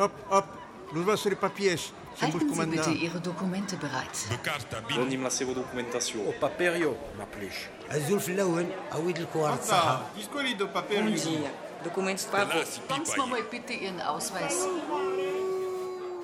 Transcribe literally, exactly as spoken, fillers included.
Hopp, hopp, nun was die Papiers. Halten Sie bitte Ihre Dokumente bereit. دوني ملاسي دوكومنتاسيون او بابيريو ما بليش الزول في الاول عويد الكوارت صحه Discolhi do papel. Bom dia. Documentos para Geben Sie mir bitte Ihren Ausweis.